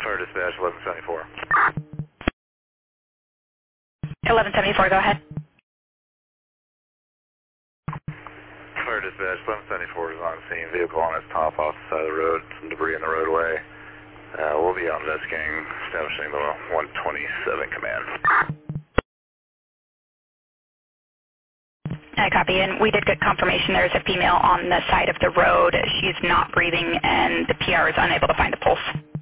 Fire dispatch 1174. 1174, go ahead. Fire dispatch 1174 is on scene. Vehicle on its top off the side of the road. Some debris in the roadway. We'll be out investigating, establishing the 127 command. I copy, and we did get confirmation there's a female on the side of the road. She's not breathing, and the PR is unable to find a pulse.